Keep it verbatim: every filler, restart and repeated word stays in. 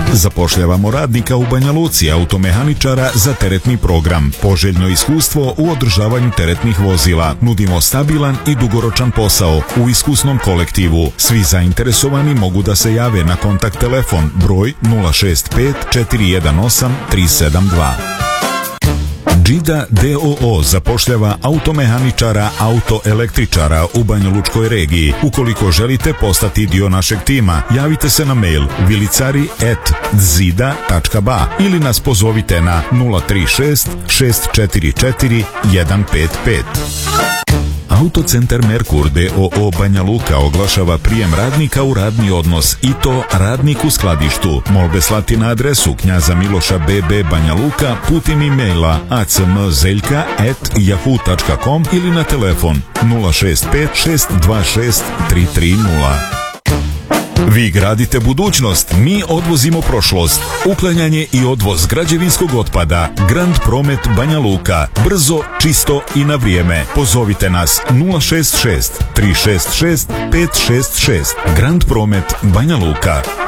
Zapošljavamo radnika u Banja Luci, automehaničara za teretni program. Poželjno iskustvo u održavanju teretnih vozila. Nudimo stabilan i dugoročan posao u iskusnom kolektivu. Svi zainteresovani mogu da se jave na kontakt telefon broj nula šest pet četiri jedan osam tri sedam dva. Džida D O O zapošljava automehaničara, autoelektričara u banjalučkoj regiji. Ukoliko želite postati dio našeg tima, javite se na mail vilicari at dzida tačka ba ili nas pozovite na nula tri šest šest četiri četiri jedan pet pet. Autocentar Merkur D O O Banja Luka oglašava prijem radnika u radni odnos i to radnik u skladištu. Molbe slati na adresu Knjaza Miloša B B Banja Luka putem e-maila acmzeljka at yahoo tačka com ili na telefon nula šest pet šest dva šest tri tri nula. Vi gradite budućnost, mi odvozimo prošlost. Uklanjanje i odvoz građevinskog otpada. Grand Promet Banja Luka. Brzo, čisto i na vrijeme. Pozovite nas nula šest šest tri šest šest pet šest šest. Grand Promet Banja Luka.